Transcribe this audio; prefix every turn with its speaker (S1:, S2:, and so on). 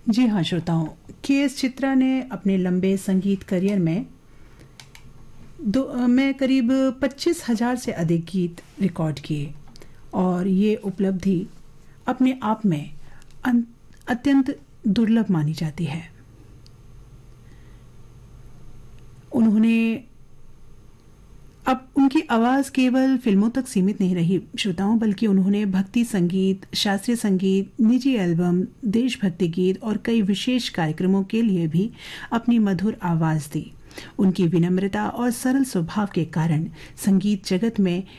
S1: जी हाँ श्रोताओं, के.एस. चित्रा ने अपने लंबे संगीत करियर में करीब 25,000 से अधिक गीत रिकॉर्ड किए और ये उपलब्धि अपने आप में अत्यंत दुर्लभ मानी जाती है। अब उनकी आवाज़ केवल फिल्मों तक सीमित नहीं रही श्रोताओं, बल्कि उन्होंने भक्ति संगीत, शास्त्रीय संगीत, निजी एल्बम, देशभक्ति गीत और कई विशेष कार्यक्रमों के लिए भी अपनी मधुर आवाज़ दी। उनकी विनम्रता और सरल स्वभाव के कारण संगीत जगत में